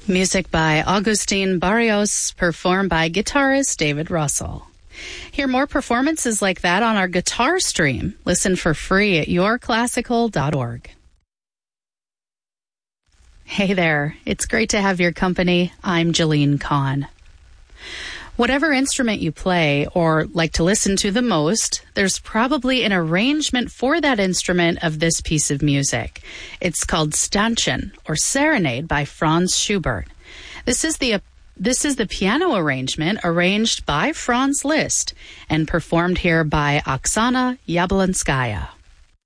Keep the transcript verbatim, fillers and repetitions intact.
Music by Agustin Barrios, performed by guitarist David Russell. Hear more performances like that on our guitar stream. Listen for free at your classical dot org. Hey there, it's great to have your company. I'm Jolene Kahn. Whatever instrument you play or like to listen to the most, there's probably an arrangement for that instrument of this piece of music. It's called Stanchen, or Serenade, by Franz Schubert. This is the this is the piano arrangement arranged by Franz Liszt and performed here by Oksana Yablonskaya.